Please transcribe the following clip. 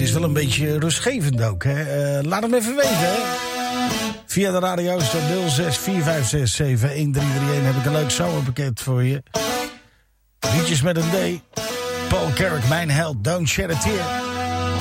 is wel een beetje rustgevend ook. Hè? Laat hem even weten. Hè? Via de radio staat 0645671331 heb ik een leuk zomerpakket voor je. Liedjes met een D. Paul Carrick, Mijn Held, Don't Shed a Tear.